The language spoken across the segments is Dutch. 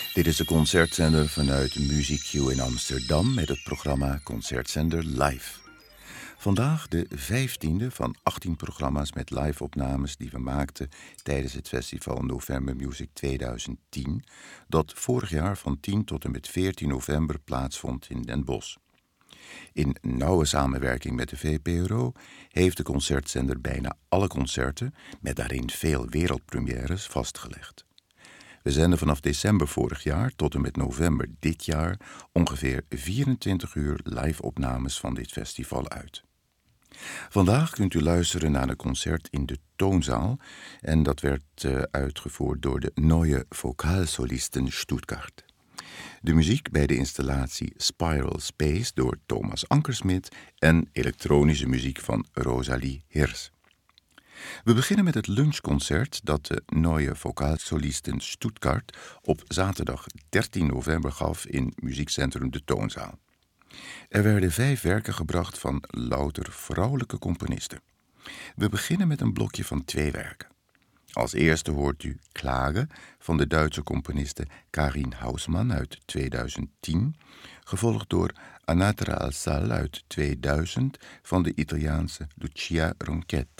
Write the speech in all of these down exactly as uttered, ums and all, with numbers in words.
Dit is de concertzender vanuit Music Q in Amsterdam met het programma Concertzender Live. Vandaag de vijftiende van achttien programma's met live-opnames die we maakten tijdens het festival November Music tweeduizend tien, dat vorig jaar van tien tot en met veertien november plaatsvond in Den Bosch. In nauwe samenwerking met de V P R O heeft de concertzender bijna alle concerten, met daarin veel wereldpremières, vastgelegd. We zenden vanaf december vorig jaar tot en met november dit jaar ongeveer vierentwintig uur live-opnames van dit festival uit. Vandaag kunt u luisteren naar een concert in de Toonzaal en dat werd uh, uitgevoerd door de Neue Vokalsolisten Stuttgart. De muziek bij de installatie Spiral Space door Thomas Ankersmit en elektronische muziek van Rosalie Hirs. We beginnen met het lunchconcert dat de Neue Vokalsolisten Stuttgart op zaterdag dertien november gaf in Muziekcentrum de Toonzaal. Er werden vijf werken gebracht van louter vrouwelijke componisten. We beginnen met een blokje van twee werken. Als eerste hoort u Klage van de Duitse componiste Karin Hausmann uit tweeduizend tien, gevolgd door Anatra al Sal uit tweeduizend van de Italiaanse Lucia Ronchetti.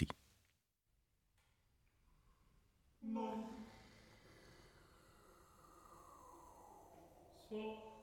So